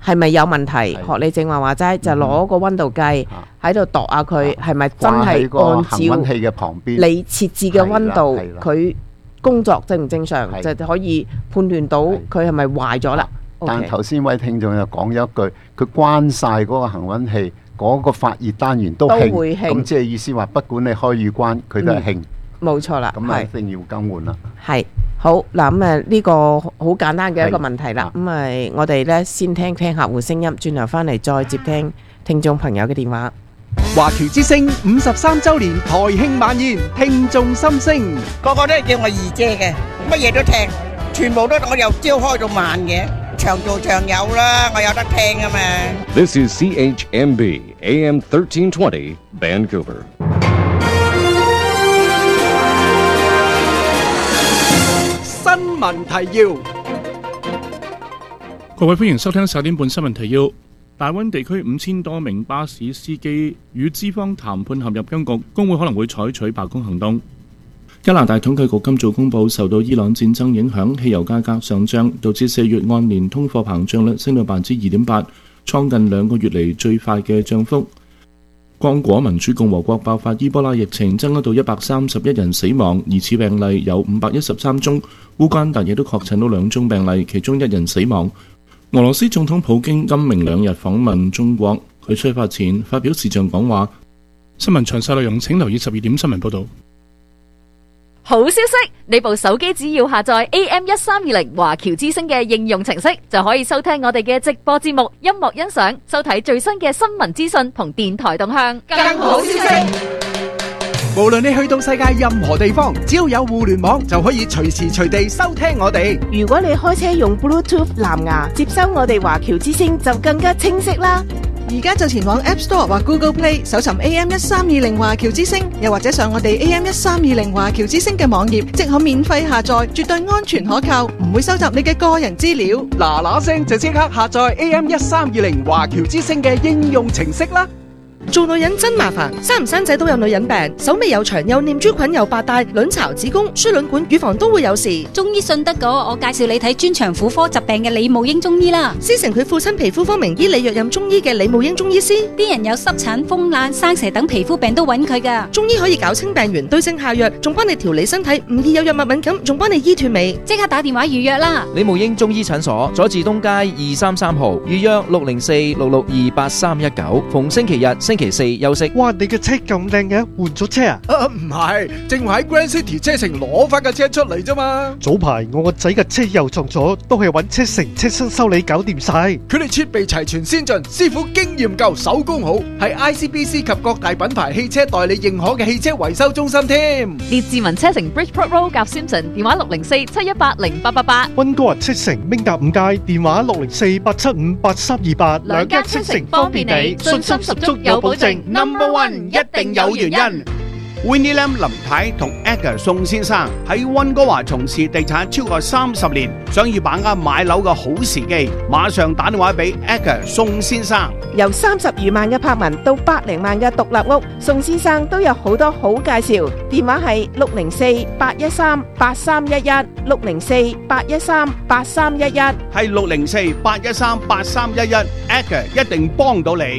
係咪有問題？學你正話齋，就攞個溫度計喺度度下佢係咪真係按照恒溫器嘅旁邊你設置嘅溫度，佢工作正唔正常，就可以判斷到佢係咪壞咗啦。 但頭先位聽眾又講咗一句，佢關晒嗰個恒溫器，嗰個發熱單元都興，咁即係意思話，不管你開與關，佢都係興。 冇錯啦， 咁啊一定要更換啦。 係好嗱，咁呢個好簡單嘅一個問題啦。咁我哋咧先聽聽客戶聲音，轉頭翻嚟再接聽聽眾朋友嘅電話。 華僑之聲53週年台慶晚宴，聽眾心聲， 個個都係叫我二姐嘅，乜嘢都聽，全部都我由朝開到晚嘅，長做長有啦，我有得聽啊嘛。 This is CHMB AM 1320 Vancouver。 新聞提要， 各位歡迎收聽10點半新聞提要。大灣地區5000多名巴士司機與資方談判陷入僵局，工會可能會採取罷工行動。加拿大統計局今早公佈，受到伊朗戰爭影響，汽油價格上漲，導致4月按年通貨膨脹率升到 2.8%， 創近2個月嚟最快嘅漲幅。剛果民主共和國爆發伊波拉疫情，增加到131人死亡，疑似病例有513宗。烏干達亦都確診到2宗病例，其中1人死亡。俄羅斯總統普京今明2日訪問中國，佢出發前發表視像講話。新聞詳細內容請留意12點新聞報導。 好消息！你部手機只要下載 AM1320華僑之聲嘅應用程式，就可以收聽我哋嘅直播節目、音樂欣賞、收睇最新嘅新聞資訊同電台動向。更好消息！ 無論你去到世界任何地方，只要有互聯網，就可以隨時隨地收聽我哋。 如果你開車用 Bluetooth 藍牙接收我哋華僑之聲，就更加清晰啦。 而家就前往 App Store 或 Google Play 搜尋 AM1320華僑之聲，又或者上我哋 AM1320華僑之聲嘅網頁，即可免費下載，絕對安全可靠，唔會收集你嘅個人資料。 嗱聲就即刻下載 AM1320華僑之聲嘅應用程式啦。 做女人真麻煩，生唔生仔都有女人病，手尾又長又念珠菌又白帶，卵巢、子宮、輸卵管、乳房都會有事。 中醫信得過，我介紹你睇專長婦科疾病嘅李慕英中醫啦。 師承佢父親皮膚科名醫李若任中醫嘅李慕英中醫師， 啲人有濕疹、風癩、生蛇等皮膚病都揾佢噶。 中醫可以搞清病源，對症下藥，仲幫你調理身體，唔易有藥物敏感，仲幫你醫斷尾。 即刻打電話預約啦！ 李慕英中醫診所，佐治東街233號，預約604-662-8319，逢星期日、星期四休息。 哇！你嘅車咁靚嘅，換咗車啊？ 唔係，正話喺 Grand City 車城攞翻架車出嚟啫嘛。 早排我個仔嘅車又撞咗，都係揾車城車身修理搞掂晒。 佢哋設備齊全先進，師傅經驗夠，手工好，係 ICBC 及各大品牌汽車代理認可嘅汽車維修中心添。 列治文車城 Bridgeport Road 夾 Simpson，電話604-718-0888。 溫哥華車城明達5街，電話604-875-8328。 兩間車城方便你，信心十足有保證。 Number One 一定有原因。Winnie Lam 林太同 Edgar 宋先生喺溫哥華從事地產超過30年，想要把握買樓嘅好時機，馬上打電話俾 Edgar 宋先生。 由30餘萬嘅柏文到百零萬嘅獨立屋，宋先生都有好多好介紹。電話係604-813-8311 604-813-8311， 係604-813-8311 Edgar 一定幫到你。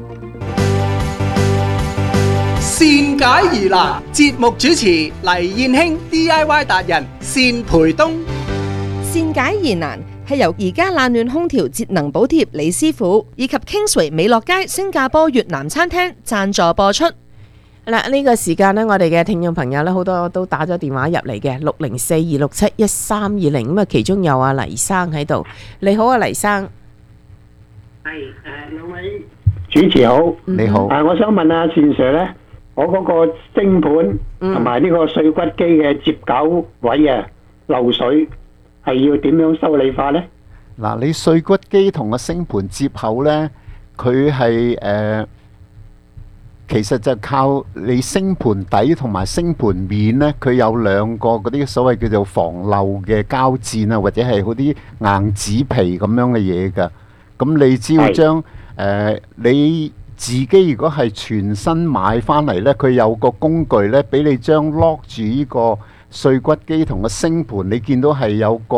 善解疑難，節目主持黎燕卿 DIY 達人單培東。 善解疑難係由而家冷暖空調節能補貼李師傅以及 Kingsway 美樂街新加坡越南餐廳贊助播出。 嗱，呢個時間呢，我哋嘅聽眾朋友呢，好多都打咗電話入嚟嘅604-267-1320，咁啊，其中有阿黎生喺度。你好啊，黎生。 係兩位主持好， 你好。 我想問下善 Sir 呢，我嗰個星盤同埋呢個碎骨機嘅接絞位啊漏水，係要點樣修理法呢？ 嗱，你碎骨機同個星盤接口呢，佢係其實就靠你星盤底同埋星盤面呢，佢有兩個嗰啲所謂叫做防漏嘅膠墊啊，或者係嗰啲硬紙皮咁樣嘅嘢㗎。咁你只要將你自己如果係全新買翻嚟呢，佢有個工具呢，俾你將 lock 住呢個碎骨機同個星盤，你見到係有個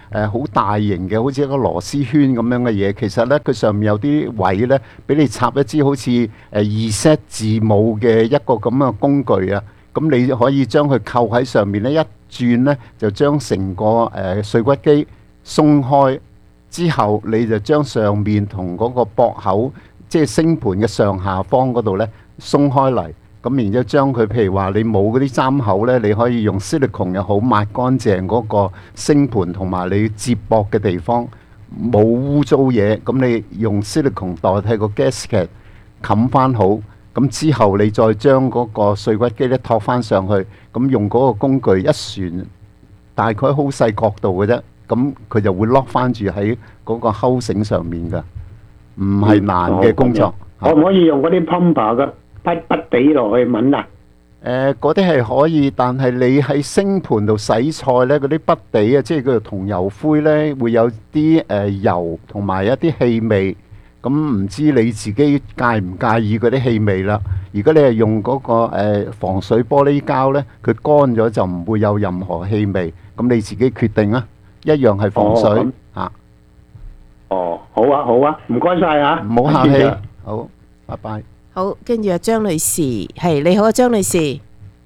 好大型嘅，好似一個螺絲圈咁樣嘅嘢。其實呢，佢上面有啲位呢，俾你插一支好似reset 字母嘅一個咁嘅工具啊。咁你可以將佢扣喺上面呢，一轉呢，就將成個碎骨機鬆開之後，你就將上面同嗰個駁口，即係星盤嘅上下方嗰度呢，鬆開嚟。咁然之後將佢，譬如話你冇嗰啲針口呢，你可以用 silicone 又好抹乾淨嗰個星盤同埋你接駁嘅地方冇污糟嘢。咁你用 silicone 代替個 gasket 冚翻好，咁之後你再將嗰個碎骨機呢托翻上去，咁用嗰個工具一旋，大概好細角度嘅啫，咁佢就會 lock 翻住喺嗰個鉤繩上面㗎，唔係難嘅工作。 可唔可以用嗰啲 pumper 嘅？筆地落去揾啊！ 嗰啲係可以，但係你喺星盤度洗菜呢，嗰啲筆地啊，即係叫做桐油灰呢，會有啲油同埋一啲氣味。咁唔知你自己介唔介意嗰啲氣味啦？如果你係用嗰個防水玻璃膠呢，佢乾咗就唔會有任何氣味。咁你自己決定啊，一樣係防水嚇。 哦，好啊，好啊，唔該晒嚇， 唔好客氣，好，拜拜。 好，跟住阿張女士，係你好啊，張女士。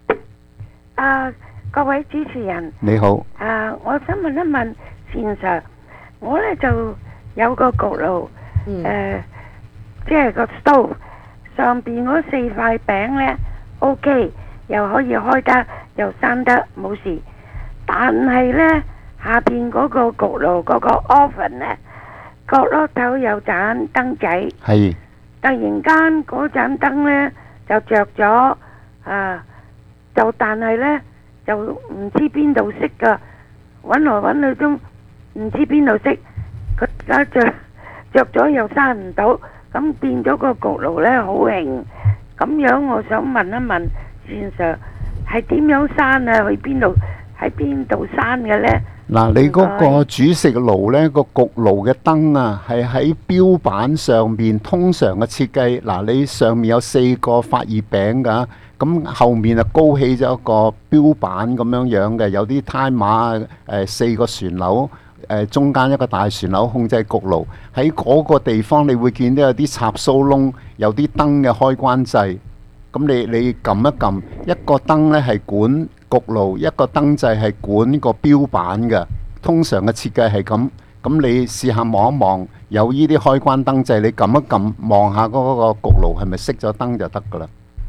各位主持人， 你好。 我想問一問善 Sir，我呢就有個焗爐，即係個 stove 上邊嗰4塊餅呢 OK， 又可以開得又閂得冇事，但係呢，下邊嗰個焗爐嗰個 oven 呢，角落頭有盞燈仔。 係。 突然間嗰盞燈呢就着咗，就但係呢就唔知邊度熄噶，揾來揾去都唔知邊度熄，佢而家着咗又閂唔到，咁變咗個焗爐呢好興，咁樣我想問一問善 Sir係點樣閂啊？去邊度喺邊度閂嘅呢？ 嗱，你嗰個煮食爐呢，個焗爐嘅燈啊，係喺標板上邊通常嘅設計。嗱，你上面有4個發熱餅㗎，咁後面啊高起咗一個標板咁樣樣嘅，有啲胎碼4個旋鈕，中間一個大旋鈕控制焗爐。喺嗰個地方，你會見到有啲插蘇窿，有啲燈嘅開關掣。咁你撳一撳，一個燈呢係管焗爐，一個燈掣係管個標板嘅。通常嘅設計係咁。咁你試下望一望，有呢啲開關燈掣，你撳一撳，望下嗰個焗爐係咪熄咗燈就得㗎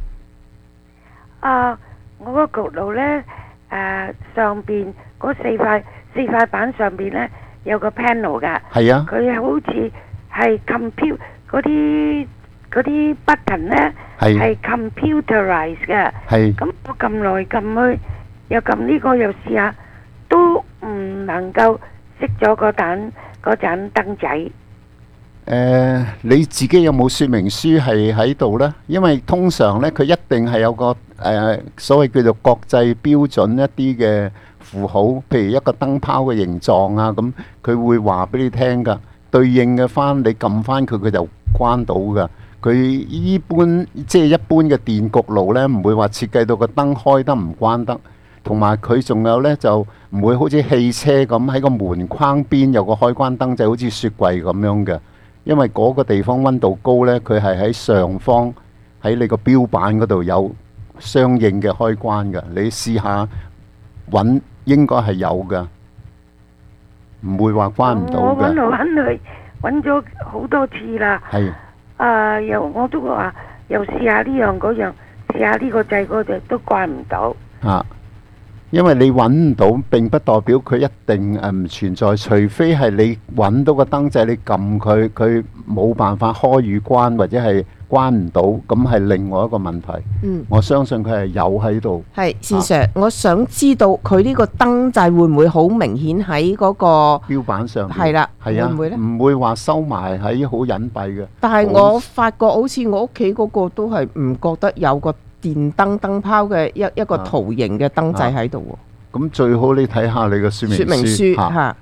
啦。 我個焗爐呢，上邊嗰4塊板上邊呢，有個 panel 㗎。係啊。佢好似係 compute 嗰啲 button 呢，係 computerized 嘅。係。咁我撳來撳去，又撳呢個又試下，都唔能夠熄咗嗰盞燈仔。 你自己有冇說明書係喺度呢？因為通常呢，佢一定係有個所謂叫做國際標準一啲嘅符號，譬如一個燈泡嘅形狀啊，咁佢會話俾你聽㗎。對應嘅翻，你撳翻佢，佢就關到㗎。佢一般嘅電焗爐呢，唔會話設計到個燈開得唔關得，同埋佢仲有呢，就唔會好似汽車咁喺個門框邊有個開關燈，就好似雪櫃咁樣嘅。因為嗰個地方溫度高呢，佢係喺上方喺你個標板嗰度有相應嘅開關嘅。你試下揾，應該係有嘅，唔會話關唔到嘅。 我揾嚟揾去，揾咗好多次啦。係。我都話又試下呢樣嗰樣，試下呢個掣嗰隻都關唔到。 因為你揾唔到，並不代表佢一定唔存在，除非係你揾到個燈掣，你撳佢，佢冇辦法開與關，或者係關唔到，咁係另外一個問題。我相信佢係有喺度。係， 善 Sir，我想知道佢呢個燈掣會唔會好明顯喺嗰個標板上？ 係啦， 係啊， 會唔會咧？ 唔會話收埋喺好隱蔽嘅。 但係我發覺好似我屋企嗰個都係唔覺得有個電燈燈泡嘅一個圖形嘅燈掣喺度喎。 咁最好你睇下你嘅說明書嚇。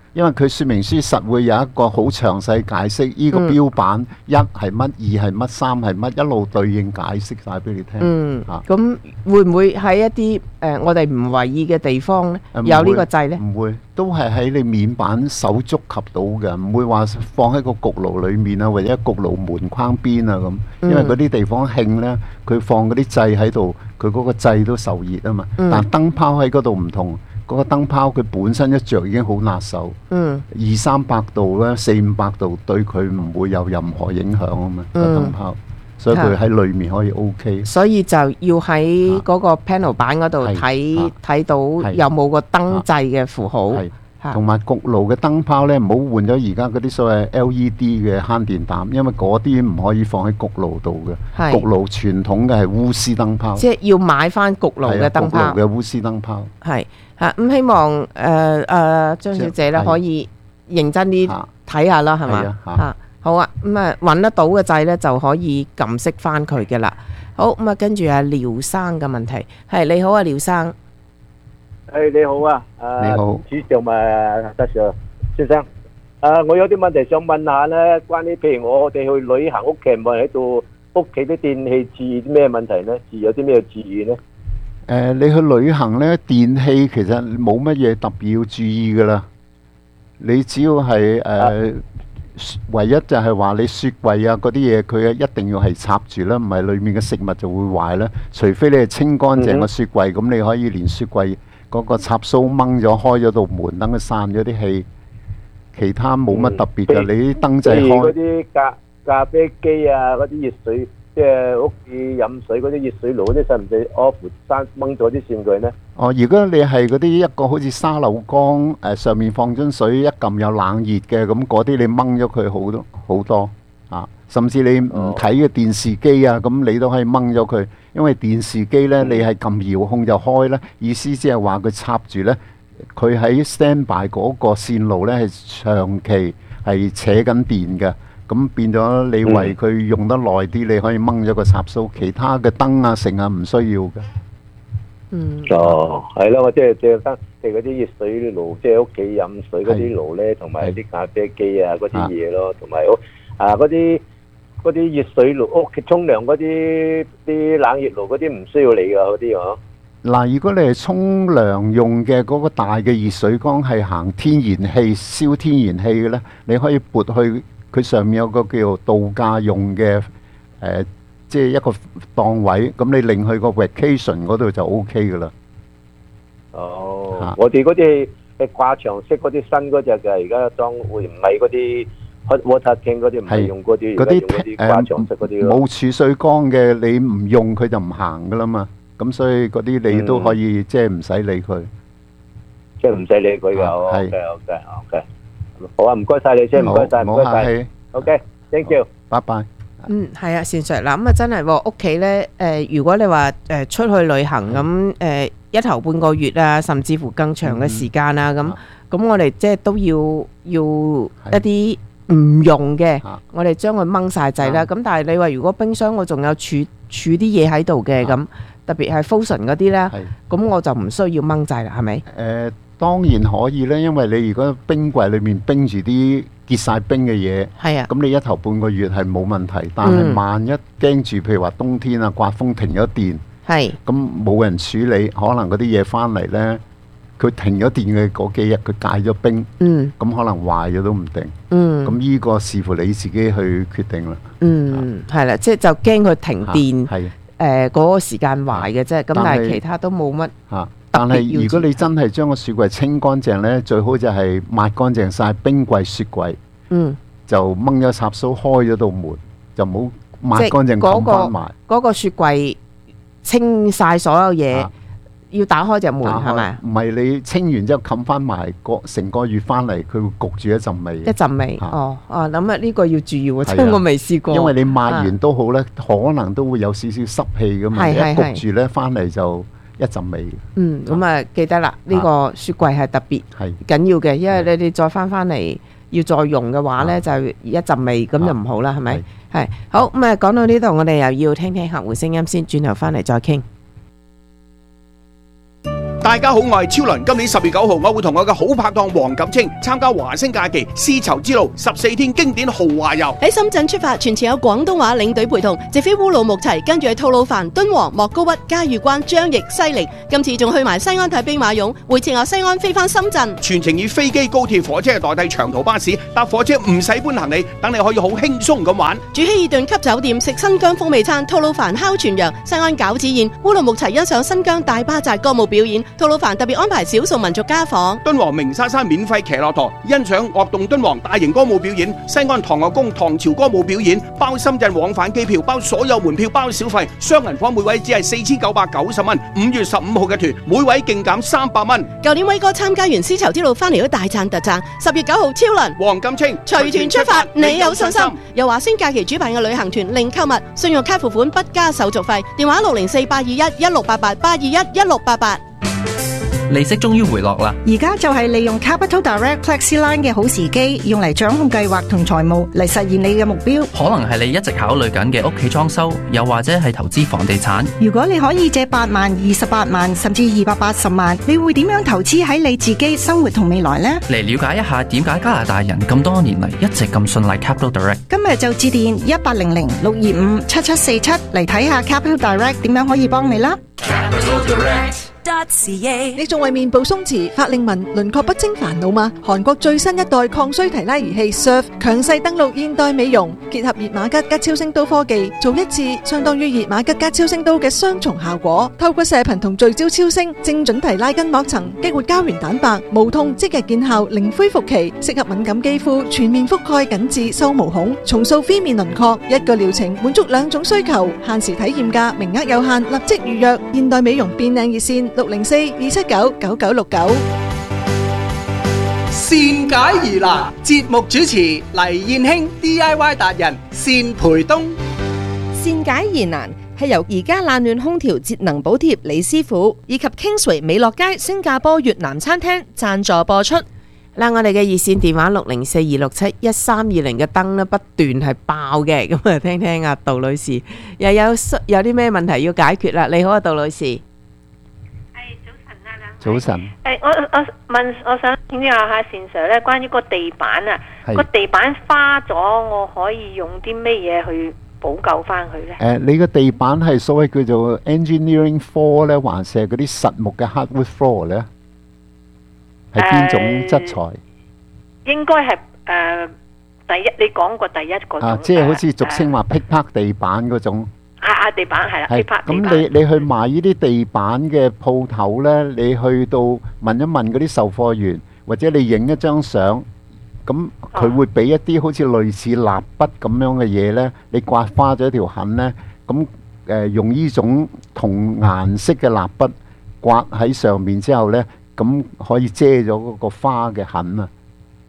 因為佢說明書實會有一個好詳細解釋，呢個標板一係乜，二係乜，三係乜，一路對應解釋晒俾你聽。 咁會唔會喺一啲我哋唔為意嘅地方咧有呢個掣呢？ 唔會，都係喺你面板手觸及到嘅，唔會話放喺個焗爐裡面啊，或者焗爐門框邊啊咁。因為嗰啲地方興呢，佢放嗰啲掣喺度，佢嗰個掣都受熱啊嘛。但燈泡喺嗰度唔同。嗰個燈泡佢本身一着已經好辣手，200-300度咧，400-500度對佢唔會有任何影響啊嘛，個燈泡，所以佢喺裏面可以 OK。 所以就要喺嗰個 panel 板嗰度睇到有冇個燈掣嘅符號。 同埋焗爐嘅燈泡咧，唔好換咗而家嗰啲所謂 LED 嘅慳電膽，因為嗰啲唔可以放喺焗爐度嘅。焗爐傳統嘅係鎢絲燈泡， 即係要買翻焗爐嘅燈泡。 焗爐嘅鎢絲燈泡係咁希望張小姐咧可以認真啲睇下啦，係嘛？好啊，咁揾得到嘅掣咧就可以撳熄翻佢嘅啦。好，咁跟住廖生嘅問題係，你好啊，廖生。 你好啊， 你好， 主持同埋德 Sir 先生，我有啲問題想問下咧，關於譬如我哋去旅行，屋企人冇人喺度，屋企啲電器注意啲咩問題咧？有啲咩注意咧？ 你去旅行咧，電器其實冇乜嘢特別要注意噶啦，你只要係唯一就係話你雪櫃啊嗰啲嘢，佢一定要係插住啦，唔係裡面嘅食物就會壞啦。除非你係清乾淨個雪櫃，咁你可以連雪櫃嗰個插蘇掹咗，開咗道門，等佢散咗啲氣。其他冇乜特別嘅，你啲燈掣開。 嗰啲咖啡機啊，嗰啲熱水，即係屋企飲水嗰啲熱水爐嗰啲，使唔使 off 閂掹咗啲線佢呢？ 如果你係嗰啲一個好似沙漏缸，上面放樽水，一撳有冷熱嘅，咁嗰啲你掹咗佢好多啊！甚至你唔睇嘅電視機啊，咁你都可以掹咗佢，因為電視機呢，你係撳遙控就開啦，意思即係話佢插住呢，佢喺 standby 嗰個線路呢係長期係扯緊電嘅，咁變咗你為佢用得耐啲，你可以掹咗個插蘇，其他嘅燈啊成啊唔需要嘅。 係咯，我即係得譬如嗰啲熱水爐，即係屋企飲水嗰啲爐咧，同埋啲咖啡機啊嗰啲嘢咯，同埋嗰啲熱水爐，屋企沖涼嗰啲冷熱爐嗰啲唔需要你噶嗰啲嗬。 嗱，如果你係沖涼用嘅嗰個大嘅熱水缸係行天然氣燒天然氣嘅咧，你可以撥去佢上面有個叫度假用嘅即係一個檔位，咁你令去個 vacation 嗰度就 OK 噶啦。 我哋嗰啲係掛牆式嗰啲新嗰隻嘅，而家裝會唔係嗰啲 hot water tank嗰啲，唔係用嗰啲，嗰啲掛牆式嗰啲咯。冇儲水缸嘅，你唔用佢就唔行噶啦嘛。咁所以嗰啲你都可以即係唔使理佢，即係唔使理佢嘅。OK，好啊，唔該晒你先，唔該晒，唔該晒。OK，thank you， 拜拜。 係啊，善 Sir，嗱咁啊，真係喎，屋企咧如果你話出去旅行咁一頭半個月啊，甚至乎更長嘅時間啊，咁我哋即係都要一啲唔用嘅，我哋將佢掹晒掣啦。咁但係你話如果冰箱我仲有儲啲嘢喺度嘅，咁特別係 frozen 嗰啲咧，咁我就唔需要掹掣啦，係咪？ 當然可以咧，因為你如果冰櫃裏面冰住啲結晒冰嘅嘢，咁你一頭半個月係冇問題。但係萬一驚住，譬如話冬天啊，刮風停咗電，咁冇人處理，可能嗰啲嘢翻嚟呢，佢停咗電嘅嗰幾日，佢戒咗冰，咁可能壞咗都唔定。咁呢個視乎你自己去決定啦。 係啦，即係就驚佢停電，嗰個時間壞嘅啫。咁但係其他都冇乜。 但係如果你真係將個雪櫃清乾淨呢，最好就係抹乾淨晒冰櫃、雪櫃，就掹咗插蘇，開咗道門，就唔好抹乾淨冚翻埋。 嗰個雪櫃清晒所有嘢，要打開隻門係咪？ 唔係，你清完之後冚翻埋，成個月翻嚟，佢會焗住一陣味。 一陣味，諗呢個要注意喎，真係我未試過。 因為你抹完都好呢，可能都會有少少濕氣噶嘛，一焗住呢，翻嚟就一陣味。 咁啊記得啦，呢個雪櫃係特別緊要嘅，因為你再翻嚟要再用嘅話呢，就一陣味，咁就唔好啦，係咪？係好，咁啊講到呢度，我哋又要聽聽客戶聲音先，轉頭翻嚟再傾。 大家好，我係超倫。今年10月9號，我會同我嘅好拍檔黃錦清參加華星假期絲綢之路14天經典豪華遊。 喺深圳出發，全程有廣東話領隊陪同，直飛烏魯木齊，跟住去吐魯番、敦煌、莫高窟、嘉峪關、張掖、西寧。今次仲去埋西安睇兵馬俑，回程由西安飛返深圳。 全程以飛機、高鐵、火車代替長途巴士，搭火車唔使搬行李，等你可以好輕鬆咁玩。 住希爾頓級酒店，食新疆風味餐，吐魯番烤全羊，西安餃子宴，烏魯木齊欣賞新疆大巴扎歌舞表演，吐魯番特別安排少數民族家訪。 敦煌鳴沙山免費騎駱駝，欣賞樂動敦煌大型歌舞表演。西安唐樂宮唐朝歌舞表演，包深圳往返機票，包所有門票，包小費。雙人房每位只係4990蚊。5月15號嘅團，每位勁減300蚊。 舊年威哥參加完絲綢之路翻嚟都大讚特讚。10月9號超倫黃錦清隨團出發，你有信心？由華星假期主辦嘅旅行團，零購物，信用卡付款不加手續費。電話604-821-1688，821-1688。 利息終於回落啦！ 而家就係利用 Capital Direct FlexiLine 嘅好時機，用嚟掌控計劃同財務，嚟實現你嘅目標。 可能係你一直考慮緊嘅屋企裝修，又或者係投資房地產。 如果你可以借8萬、28萬甚至280萬，你會點樣投資喺你自己生活同未來呢？ 嚟了解一下點解加拿大人咁多年嚟一直咁信賴 Capital Direct。 今日就致電1800-625-7747嚟睇下 Capital Direct 點樣可以幫你啦。 你仲為面部鬆弛、法令紋、輪廓不清煩惱嗎？韓國最新一代抗衰提拉儀器 Surf 強勢登陸現代美容，結合熱瑪吉吉超聲刀科技，做一次相當於熱瑪吉吉超聲刀嘅雙重效果。透過射頻同聚焦超聲，精準提拉筋膜層，激活膠原蛋白，無痛即日見效，零恢復期，適合敏感肌膚，全面覆蓋緊致收毛孔，重塑 V 面輪廓。一個療程滿足2種需求，限時體驗價，名額有限，立即預約。現代美容變靚熱線604-279-9969。 善解疑難，節目主持黎燕卿 DIY 達人單培東。 善解疑難係由而家冷暖空調節能補貼李師傅以及 Kingsway 美樂街新加坡越南餐廳贊助播出。 嗱，我哋嘅熱線電話604-267-1320嘅燈咧不斷係爆嘅，咁啊聽聽啊杜女士又有啲咩問題要解決啦？你好啊，杜女士。 早晨。 我想請教下善 Sir 咧，關於個地板啊，個地板花咗，我可以用啲咩嘢去補救翻佢咧？ 你個地板係所謂叫做 engineering floor 咧，還是係嗰啲實木嘅 hardwood floor 咧？係邊種質材？ 應該係第一，你講過第一嗰種。 即係好似俗稱話劈拍地板嗰種。 地板係啦，劈拍地板。 咁你去賣呢啲地板嘅鋪頭咧，你去到問一問嗰啲售貨員，或者你影一張相，咁佢會俾一啲好似類似蠟筆咁樣嘅嘢咧，你刮花咗一條痕咧，咁用呢種同顏色嘅蠟筆刮喺上面之後咧，咁可以遮咗嗰個花嘅痕啊。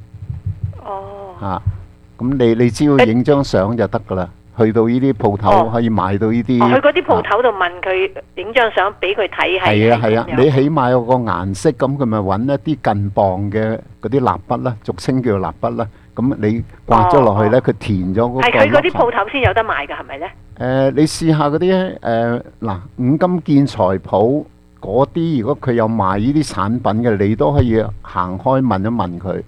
咁你只要影張相就得噶啦。去到呢啲鋪頭可以買到呢啲。 去嗰啲鋪頭度問佢影張相俾佢睇係。 係啊，你起碼有個顏色，咁佢咪揾一啲近磅嘅嗰啲蠟筆啦，俗稱叫蠟筆啦。咁你刮咗落去咧，佢填咗嗰個。係佢嗰啲鋪頭先有得賣㗎，係咪咧？ 你試下嗰啲五金建材鋪嗰啲，如果佢有賣呢啲產品嘅，你都可以行開問一問佢。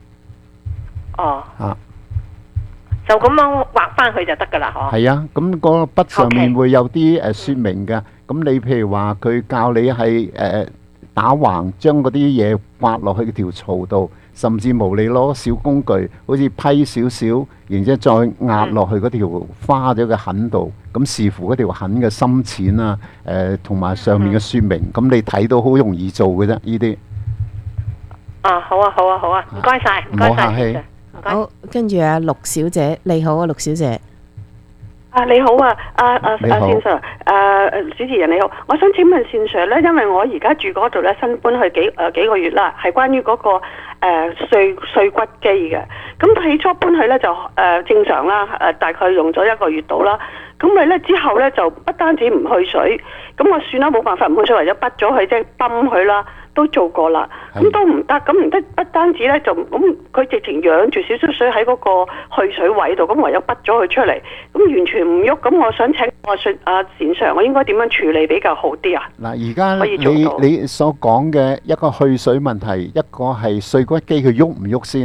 就咁樣畫翻去就得噶啦，嗬？ 係啊，咁嗰個筆上面會有啲説明嘅。咁你譬如話佢教你係打橫將嗰啲嘢刮落去條槽度，甚至無你攞小工具，好似批少少，然之後再壓落去嗰條花咗嘅痕度。咁視乎嗰條痕嘅深淺啊，同埋上面嘅説明，咁你睇到好容易做嘅啫，呢啲。 好啊，唔該晒，唔該晒。 好，跟住阿陸小姐，你好啊，陸小姐。 你好啊，善 Sir， 主持人你好，我想請問善 Sir 咧，因為我而家住嗰度咧，新搬去幾個月啦，係關於嗰個碎骨機嘅。咁起初搬去咧就正常啦，大概用咗1個月到啦。咁咪咧之後咧就不單止唔去水，咁我算啦，冇辦法唔去水，為咗滗咗佢即係泵佢啦。 都做過啦，咁都唔得，咁唔得不單止咧就咁，佢直情養住少少水喺嗰個去水位度，咁唯有拔咗佢出嚟，咁完全唔喐，咁我想請我阿善 Sir，我應該點樣處理比較好啲啊？ 嗱，而家你所講嘅一個去水問題，一個係碎骨機佢喐唔喐先？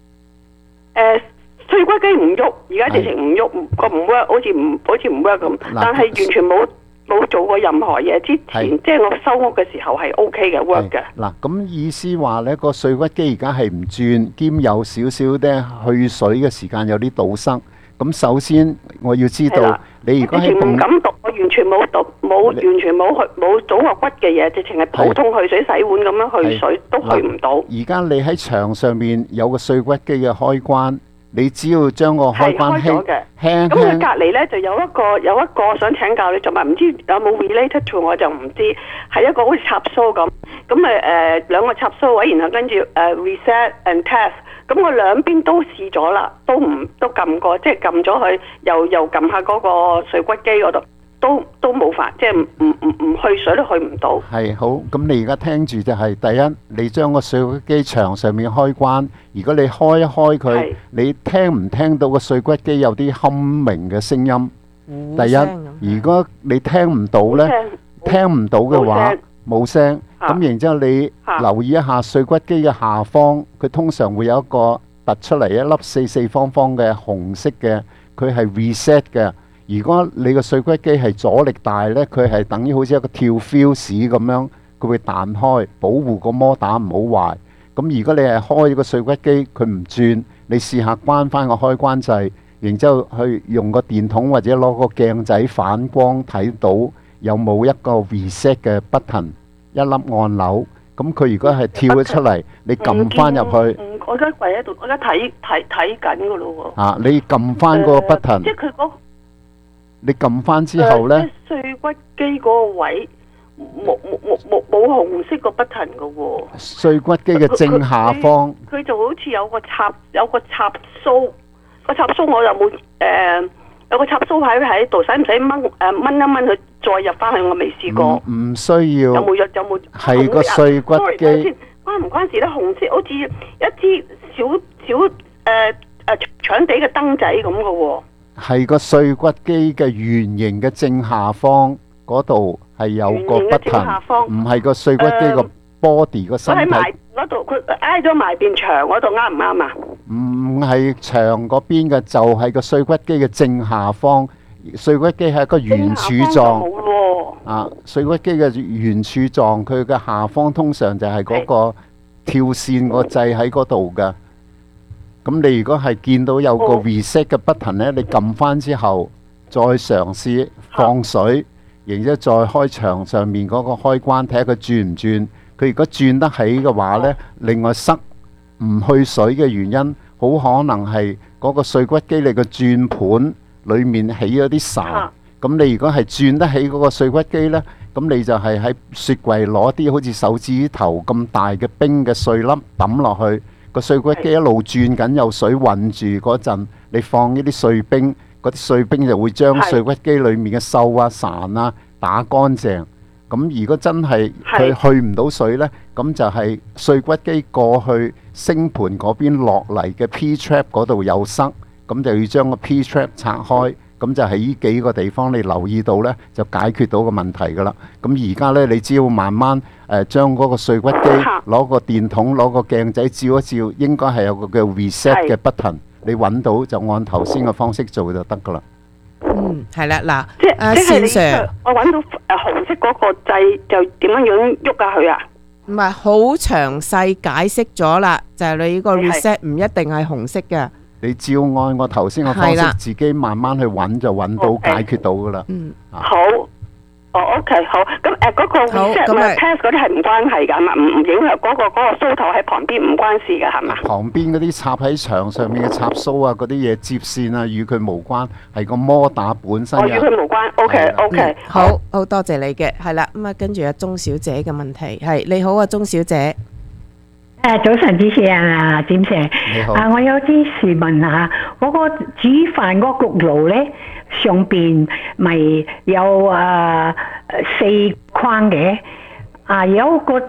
碎骨機唔喐，而家直情唔喐，個唔 work，好似唔 work 咁，但係完全冇做過任何嘢。之前即係我收屋嘅時候係 OK 嘅 work 嘅。 嗱，咁意思話呢個碎骨機而家係唔轉，兼有少少咧去水嘅時間有啲堵塞。咁首先我要知道，你如果係唔敢讀，我完全冇讀，完全冇組合骨嘅嘢，直情係普通去水洗碗咁樣去水都去唔到。 而家你喺牆上面有個碎骨機嘅開關。你只要將個開關輕，咁佢隔離咧就有一個想請教你，仲係唔知有冇 related to 我就唔知，係一個好似插蘇咁兩個插蘇位，然後跟住reset and test，咁我兩邊都試咗啦，都撳過，即係撳咗佢，又撳下嗰個水骨機嗰度。都冇法，即係唔去水都去唔到。 係好，咁你而家聽住就係第一，你將個碎骨機牆上面開關，如果你開一開佢，你聽唔聽到個碎骨機有啲嗡鳴嘅聲音？第一，如果你聽唔到呢，聽唔到嘅話冇聲，咁然之後你留意一下碎骨機嘅下方，佢通常會有一個突出嚟一粒四方方嘅紅色嘅，佢係 reset 嘅。如果你個碎骨機係阻力大呢，佢係等於好似一個跳 fuse 咁樣，佢會彈開，保護個摩打唔好壞。咁如果你係開個碎骨機，佢唔轉，你試下關翻個開關掣，然之後去用個電筒或者攞個鏡仔反光睇到有冇一個 reset 嘅 button 一粒按鈕。咁佢如果係跳咗出嚟，你撳翻入去。 我而家跪喺度，我而家睇緊噶咯喎。 你撳翻嗰個 button。 即係佢你撳翻之後呢， 碎骨機嗰個位冇紅色個 button 噶喎。 碎骨機嘅正下方， 佢就好似有個插蘇，個插蘇我又冇有個插蘇喺度，使唔使掹一掹佢再入翻去？我未試過。唔需要。有冇？ 係個碎骨機。 關唔關事咧？紅色好似一支小長地嘅燈仔咁噶喎。 係個碎骨機嘅圓形嘅正下方嗰度係有個 button，唔係個碎骨機個 body 個身體。喺埋嗰度，佢挨咗埋邊牆嗰度，啱唔啱啊？ 唔係牆嗰邊嘅，就係個碎骨機嘅正下方。碎骨機係一個圓柱狀。碎骨機嘅圓柱狀，佢嘅下方通常就係嗰個跳線個掣喺嗰度㗎。咁你如果係見到有個 reset 嘅 button 呢，你撳翻之後，再嘗試放水，然之後再開牆上面嗰個開關，睇下佢轉唔轉。佢如果轉得起嘅話呢，另外塞唔去水嘅原因，好可能係嗰個碎骨機你個轉盤裡面起咗啲沙。咁你如果係轉得起嗰個碎骨機呢，咁你就係喺雪櫃攞啲好似手指頭咁大嘅冰嘅碎粒抌落去。個碎骨機一路轉緊，有水混住嗰陣，你放呢啲碎冰，嗰啲碎冰就會將碎骨機裡面嘅鏽啊、潺啊打乾淨。咁如果真係佢去唔到水呢，咁就係碎骨機過去星盤嗰邊落嚟嘅 P-trap 嗰度有塞，咁就要將個 P-trap 拆開。咁就係呢幾個地方你留意到呢，就解決到個問題噶啦。咁而家呢，你只要慢慢將嗰個碎骨機攞個電筒攞個鏡仔照一照，應該係有個叫 reset 嘅 button，你揾到就按頭先嘅方式做就得噶啦。 係啦，嗱， 即係你我揾到紅色嗰個掣就點樣喐下佢啊？ 唔係好詳細解釋咗啦，就係你個 reset 唔一定係紅色嘅。 你照按我頭先嘅方式，自己慢慢去揾就揾到解決到噶啦。 好，OK， 好。咁嗰個 reset 同埋 test 嗰啲係唔關係㗎嘛？唔影響嗰個蘇頭喺旁邊唔關事㗎係嘛？ 旁邊嗰啲插喺牆上面嘅插蘇啊，嗰啲嘢接線啊，與佢無關，係個摩打本身。 與佢無關。OK， 好多謝你嘅，係啦。咁啊，跟住阿鐘小姐嘅問題係，你好啊，鐘小姐。 早晨主持人啊，點謝？ 你好。 我有啲事問下，嗰個煮飯嗰個焗爐咧，上邊咪有4框嘅，有個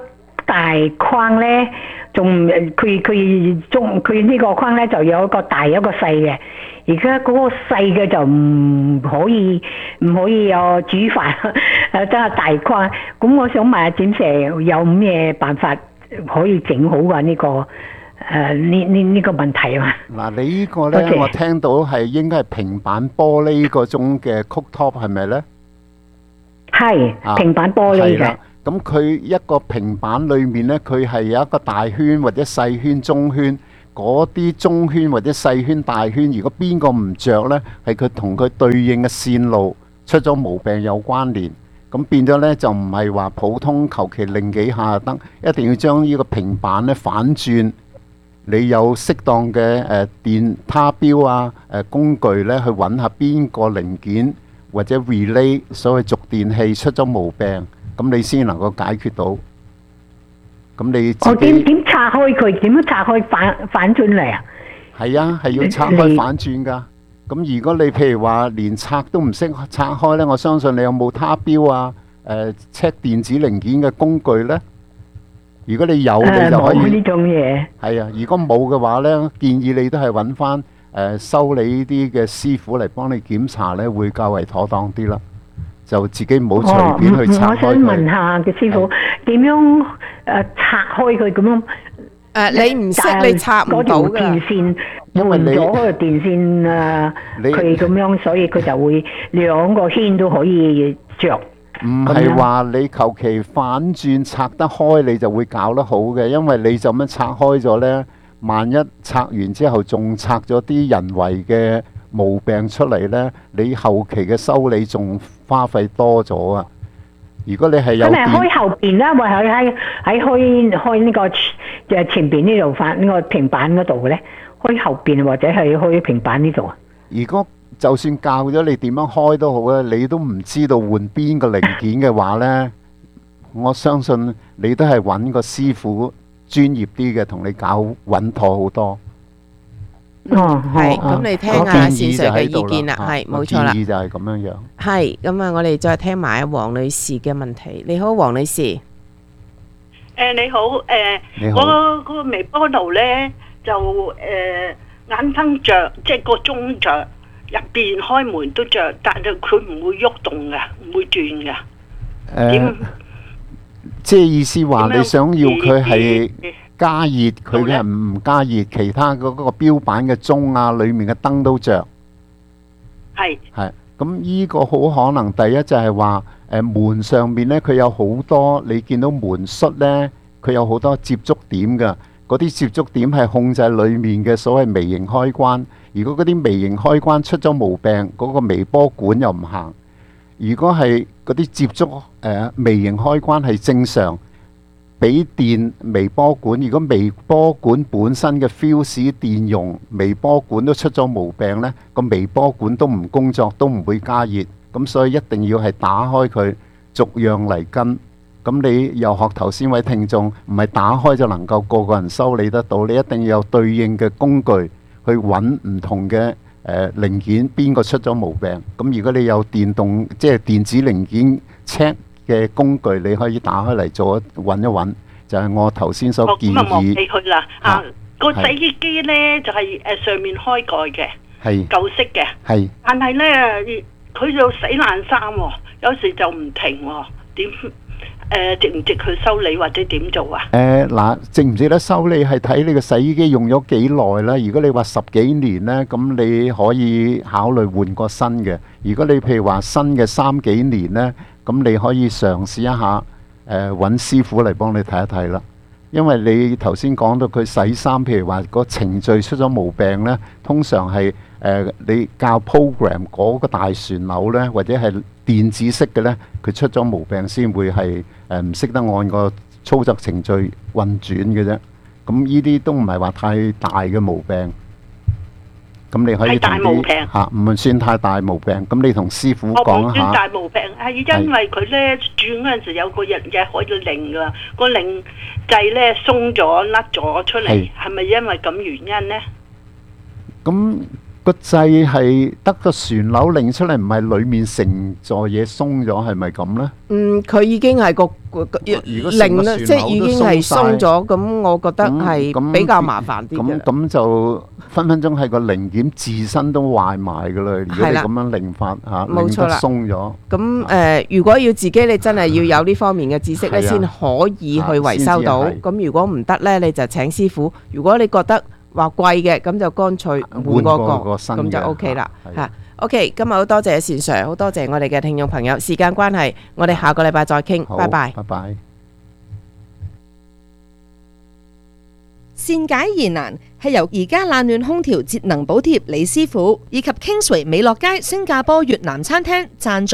大框咧，仲佢呢個框咧就有一個大一個細嘅。而家嗰個細嘅就唔可以有煮飯，真係大框。咁我想問下展蛇有咩辦法可以整好啊？呢個呢個問題啊？ 嗱，你呢個咧，我聽到係應該係平板玻璃嗰種嘅 cooktop 係咪咧？係平板玻璃嘅。 咁佢一個平板裏面咧，佢係有一個大圈或者細圈、中圈。嗰啲中圈或者細圈、大圈，如果邊個唔着呢，係佢同佢對應嘅線路出咗毛病有關聯，咁變咗呢，就唔係話普通求其擰幾下就得，一定要將呢個平板呢反轉。你有適當嘅電他標啊工具呢，去揾下邊個零件或者 relay 所謂軸電器出咗毛病，咁你先能夠解決到。咁你自己點拆開佢？點樣拆開反轉嚟啊？ 係啊，係要拆開反轉噶。咁如果你譬如話連拆都唔識拆開呢，我相信你有冇他標啊？check 電子零件嘅工具呢？如果你有，你就可以。冇呢種嘢。係啊，如果冇嘅話呢，建議你都係揾翻修理呢啲嘅師傅嚟幫你檢查呢，會較為妥當啲啦。就自己唔好隨便去拆開佢。我想問下嘅師傅點樣拆開佢咁樣？ 你唔識你拆唔到㗎。 電線換咗嗰個電線佢咁樣，所以佢就會兩個圈都可以着。 唔係話你求其反轉拆得開，你就會搞得好嘅，因為你就咁樣拆開咗呢，萬一拆完之後仲拆咗啲人為嘅毛病出嚟呢，你後期嘅修理仲花費多咗啊！如果你係有，咁咪開後邊啦，或喺開呢個前邊呢度發呢個平板嗰度咧，開後邊或者係開平板呢度啊？ 如果就算教咗你點樣開都好咧，你都唔知道換邊個零件嘅話呢，我相信你都係揾個師傅專業啲嘅同你搞穩妥好多。 係，咁你聽下善 Sir 嘅意見啦，係冇錯啦。 建議就係咁樣樣。 係，咁啊，我哋再聽埋黃女士嘅問題。你好，黃女士。 你好，我個微波爐咧就眼燈着，即係個鐘着，入邊開門都着，但係佢唔會喐動噶，唔會轉噶。 即係意思話你想要佢係加熱，佢嘅唔加熱，其他嗰個標板嘅鐘啊，裏面嘅燈都着。係。咁呢個好可能第一就係話門上面呢，佢有好多你見到門閂呢，佢有好多接觸點㗎。嗰啲接觸點係控制裏面嘅所謂微型開關。如果嗰啲微型開關出咗毛病，嗰個微波管又唔行。如果係嗰啲接觸微型開關係正常，俾電微波管，如果微波管本身嘅 fuse 電容微波管都出咗毛病呢，個微波管都唔工作，都唔會加熱。咁所以一定要係打開佢，逐樣嚟跟。咁你又學頭先位聽眾，唔係打開就能夠個個人修理得到，你一定要有對應嘅工具去揾唔同嘅零件邊個出咗毛病。咁如果你有電動即係電子零件 check 嘅工具，你可以打開嚟做揾一揾，就係我頭先所建議。咁啊，忘記佢啦。 個洗衣機咧就係上面開蓋嘅， 係舊式嘅。係。但係咧佢就洗爛衫喎，有時就唔停喎，點？值唔值去修理或者點做啊？ 嗱，值唔值得修理係睇你個洗衣機用咗幾耐啦。如果你話10幾年呢，咁你可以考慮換個新嘅。如果你譬如話新嘅3幾年呢，咁你可以嘗試一下揾師傅嚟幫你睇一睇啦。因為你頭先講到佢洗衫，譬如話個程序出咗毛病呢，通常係你教 program 嗰個大旋鈕呢，或者係電子式嘅呢，佢出咗毛病先會係唔識得按個操作程序運轉嘅啫。咁呢啲都唔係話太大嘅毛病。咁你可以同啲唔算太大毛病。咁你同師傅講一下。 大毛病係因為佢呢轉嗰陣時有個嘢可以擰㗎，個擰掣呢鬆咗甩咗出嚟，係咪因為咁原因呢？ 咁個掣係得個旋鈕擰出嚟，唔係裡面成座嘢鬆咗，係咪咁咧？ 佢已經係個擰啦，即係已經係鬆咗，咁我覺得係比較麻煩啲嘅。 咁就分分鐘係個零件自身都壞埋噶啦。如果你咁樣擰法嚇，擰得鬆咗。 咁如果要自己你真係要有呢方面嘅知識咧，先可以去維修到。咁如果唔得咧，你就請師傅。如果你覺得話貴嘅，咁就乾脆換個咁就 OK 啦嚇。OK， 今日好多謝善 Sir， 好多謝我哋嘅聽眾朋友。時間關係，我哋下個禮拜再傾，拜拜。 拜拜。 善解疑難係由而家冷暖空調節能補貼李師傅以及 Kingsway 美樂街新加坡越南餐廳贊助